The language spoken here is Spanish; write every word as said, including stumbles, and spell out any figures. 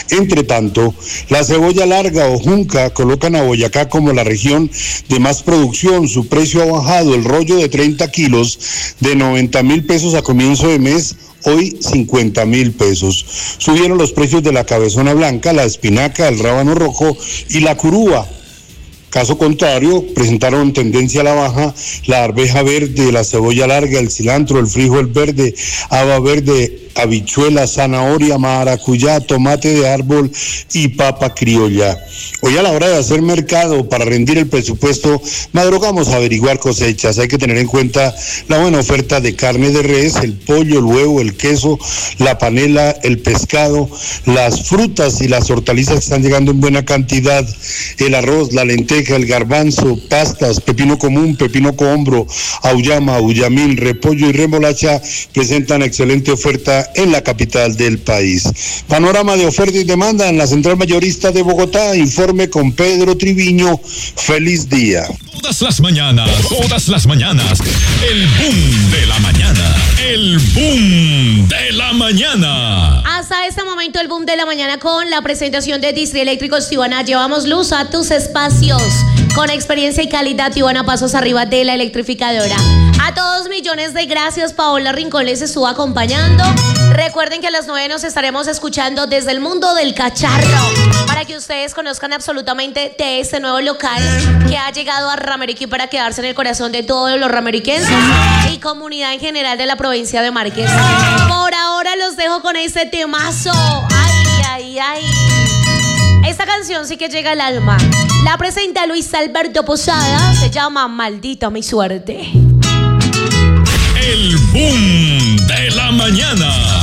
Entre tanto, la cebolla larga o junca colocan a Boyacá como la región de más producción. Su precio ha bajado, el rollo de treinta kilos de noventa mil pesos a comienzo de mes, hoy cincuenta mil pesos. Subieron los precios de la cabezona blanca, la espinaca, el rábano rojo y la curúa. Caso contrario, presentaron tendencia a la baja la arveja verde, la cebolla larga, el cilantro, el frijol verde, haba verde, habichuela, zanahoria, maracuyá, tomate de árbol y papa criolla. Hoy a la hora de hacer mercado para rendir el presupuesto, madrugamos a averiguar cosechas. Hay que tener en cuenta la buena oferta de carne de res, el pollo, el huevo, el queso, la panela, el pescado, las frutas y las hortalizas que están llegando en buena cantidad, el arroz, la lenteja, el garbanzo, pastas, pepino común, pepino cohombro, auyama, auyamín, repollo y remolacha presentan excelente oferta en la capital del país. Panorama de oferta y demanda en la Central Mayorista de Bogotá. Informe con Pedro Triviño. Feliz día. Todas las mañanas, todas las mañanas, el boom de la mañana, el boom de la mañana. Hasta este momento el boom de la mañana con la presentación de Distrieléctricos Tibana. Llevamos luz a tus espacios con experiencia y calidad. Tibana, pasos arriba de la electrificadora. A todos millones de gracias. Paola Rincón les estuvo acompañando. Recuerden que a las nueve nos estaremos escuchando desde el mundo del cacharro para que ustedes conozcan absolutamente de este nuevo local que ha llegado a Rameriquí para quedarse en el corazón de todos los rameriquenses y comunidad en general de la provincia de Márquez. Por ahora los dejo con este temazo. Ay, ay, ay. Esta canción sí que llega al alma. La presenta Luis Alberto Posada. Se llama Maldita mi suerte. El boom de la mañana.